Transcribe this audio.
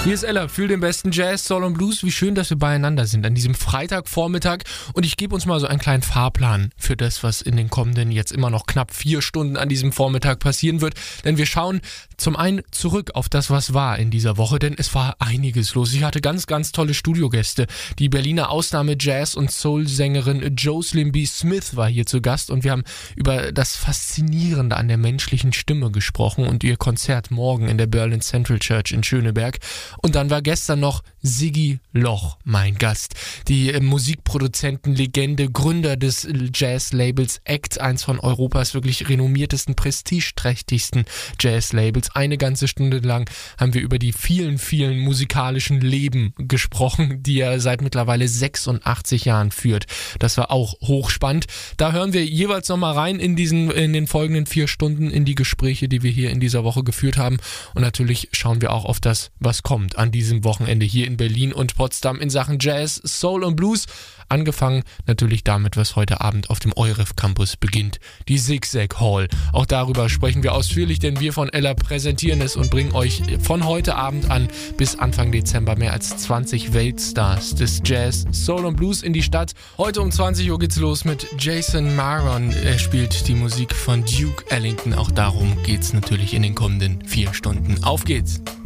Hier ist Ella, fühl den besten Jazz, Soul und Blues. Wie schön, dass wir beieinander sind an diesem Freitagvormittag. Und ich gebe uns mal so einen kleinen Fahrplan für das, was in den kommenden jetzt immer noch knapp 4 Stunden an diesem Vormittag passieren wird. Denn wir schauen zum einen zurück auf das, was war in dieser Woche, denn es war einiges los. Ich hatte ganz, ganz tolle Studiogäste. Die Berliner Ausnahme-Jazz- und Soul-Sängerin Jocelyn B. Smith war hier zu Gast und wir haben über das Faszinierende an der menschlichen Stimme gesprochen und ihr Konzert morgen in der Berlin Central Church in Schöneberg. Und dann war gestern noch Sigi Loch mein Gast. Die Musikproduzentenlegende, Gründer des Jazz-Labels Act, eins von Europas wirklich renommiertesten, prestigeträchtigsten Jazz-Labels. Eine ganze Stunde lang haben wir über die vielen, vielen musikalischen Leben gesprochen, die er seit mittlerweile 86 Jahren führt. Das war auch hochspannend. Da hören wir jeweils nochmal rein in den folgenden 4 Stunden in die Gespräche, die wir hier in dieser Woche geführt haben. Und natürlich schauen wir auch auf das, was kommt an diesem Wochenende hier in Berlin und Potsdam in Sachen Jazz, Soul und Blues. Angefangen natürlich damit, was heute Abend auf dem EUREF Campus beginnt, die Zigzag Hall. Auch darüber sprechen wir ausführlich, denn wir von Ella präsentieren es und bringen euch von heute Abend an bis Anfang Dezember mehr als 20 Weltstars des Jazz, Soul und Blues in die Stadt. Heute um 20 Uhr geht's los mit Jason Maron. Er spielt die Musik von Duke Ellington. Auch darum geht's natürlich in den kommenden 4 Stunden. Auf geht's!